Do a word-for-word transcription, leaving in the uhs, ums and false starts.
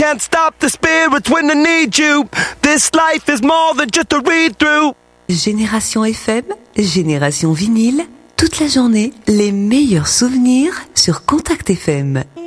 Can't stop the spirits when I need you. This life is more than just a read-through. Génération F M, Génération Vinyle, toute la journée, les meilleurs souvenirs sur Contact F M.